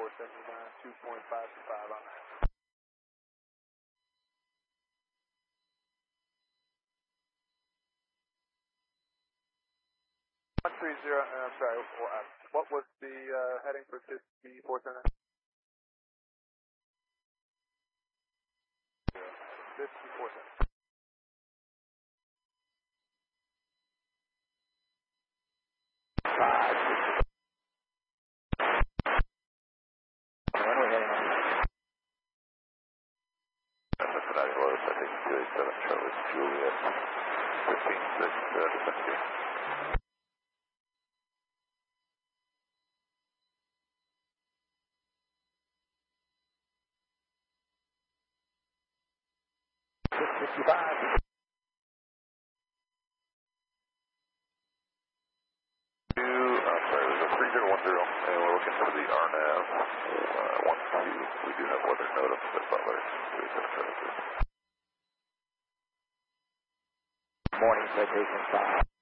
2.525 on that. 130, I'm sorry, what was the heading for 5479? 5479. Cincinnati Lotus, I think 287 Charlie Juliet, 156 Defense. And we're looking for the RNAV 12. We do have weather notice at Butler. Morning, citation 5.